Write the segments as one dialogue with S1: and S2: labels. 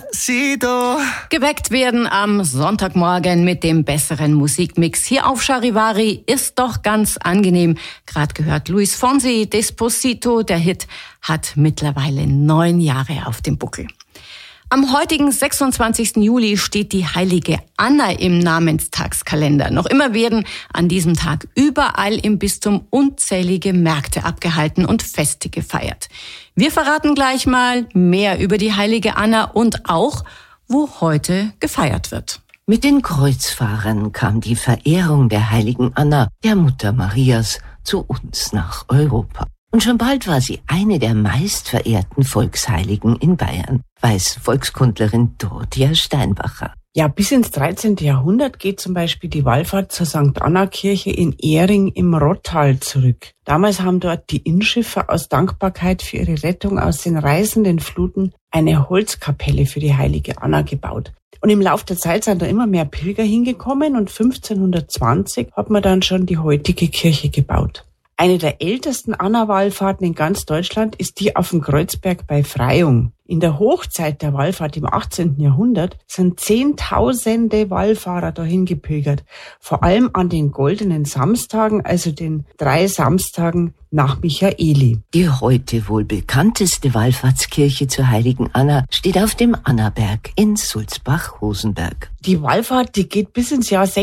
S1: Despacito.
S2: Geweckt werden am Sonntagmorgen mit dem besseren Musikmix hier auf Charivari ist doch ganz angenehm. Gerade gehört Luis Fonsi, Despacito. Der Hit hat mittlerweile 9 Jahre auf dem Buckel. Am heutigen 26. Juli steht die heilige Anna im Namenstagskalender. Noch immer werden an diesem Tag überall im Bistum unzählige Märkte abgehalten und Feste gefeiert. Wir verraten gleich mal mehr über die heilige Anna und auch, wo heute gefeiert wird.
S3: Mit den Kreuzfahrern kam die Verehrung der heiligen Anna, der Mutter Marias, zu uns nach Europa. Und schon bald war sie eine der meistverehrten Volksheiligen in Bayern, weiß Volkskundlerin Dorothea Steinbacher.
S4: Ja, bis ins 13. Jahrhundert geht zum Beispiel die Wallfahrt zur St. Anna-Kirche in Ehring im Rottal zurück. Damals haben dort die Innenschiffer aus Dankbarkeit für ihre Rettung aus den reißenden Fluten eine Holzkapelle für die heilige Anna gebaut. Und im Laufe der Zeit sind da immer mehr Pilger hingekommen und 1520 hat man dann schon die heutige Kirche gebaut. Eine der ältesten Anna-Wallfahrten in ganz Deutschland ist die auf dem Kreuzberg bei Freyung. In der Hochzeit der Wallfahrt im 18. Jahrhundert sind Zehntausende Wallfahrer dahin gepilgert. Vor allem an den goldenen Samstagen, also den 3 Samstagen nach Michaeli.
S3: Die heute wohl bekannteste Wallfahrtskirche zur heiligen Anna steht auf dem Annaberg in Sulzbach-Rosenberg.
S4: Die Wallfahrt, die geht bis ins Jahr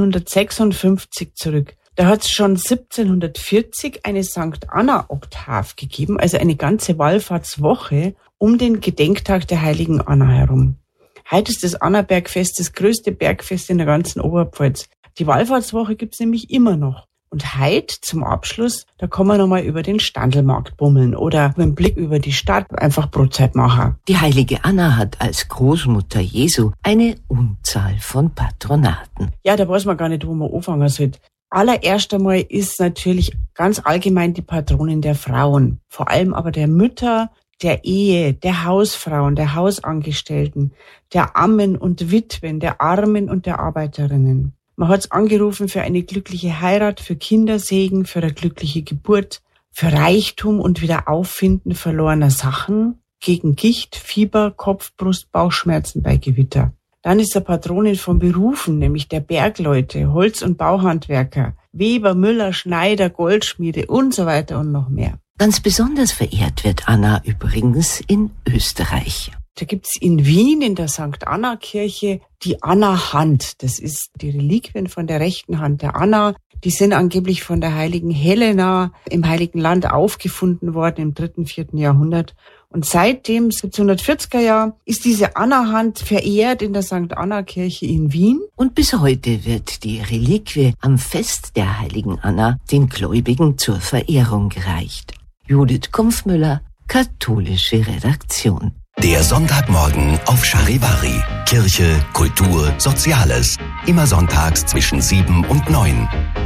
S4: 1656 zurück. Da hat es schon 1740 eine St. Anna-Oktav gegeben, also eine ganze Wallfahrtswoche um den Gedenktag der heiligen Anna herum. Heute ist das Annabergfest das größte Bergfest in der ganzen Oberpfalz. Die Wallfahrtswoche gibt's nämlich immer noch. Und heute zum Abschluss, da kann man nochmal über den Standelmarkt bummeln oder mit dem Blick über die Stadt einfach Brotzeit machen.
S3: Die heilige Anna hat als Großmutter Jesu eine Unzahl von Patronaten.
S4: Ja, da weiß man gar nicht, wo man anfangen sollte. Allererst einmal ist natürlich ganz allgemein die Patronin der Frauen, vor allem aber der Mütter, der Ehe, der Hausfrauen, der Hausangestellten, der Ammen und Witwen, der Armen und der Arbeiterinnen. Man hat's angerufen für eine glückliche Heirat, für Kindersegen, für eine glückliche Geburt, für Reichtum und Wiederauffinden verlorener Sachen, gegen Gicht, Fieber, Kopf-, Brust-, Bauchschmerzen bei Gewitter. Dann ist der Patronin von Berufen, nämlich der Bergleute, Holz- und Bauhandwerker, Weber, Müller, Schneider, Goldschmiede und so weiter und noch mehr.
S3: Ganz besonders verehrt wird Anna übrigens in Österreich.
S4: Da gibt's in Wien in der St. Anna-Kirche die Anna-Hand. Das ist die Reliquien von der rechten Hand der Anna. Die sind angeblich von der heiligen Helena im Heiligen Land aufgefunden worden im 3., 4. Jahrhundert. Und seit dem 1740er Jahr ist diese Anna-Hand verehrt in der St. Anna-Kirche in Wien.
S3: Und bis heute wird die Reliquie am Fest der heiligen Anna den Gläubigen zur Verehrung gereicht. Judith Kumpfmüller, katholische Redaktion.
S1: Der Sonntagmorgen auf Charivari. Kirche, Kultur, Soziales. Immer sonntags zwischen 7 und 9.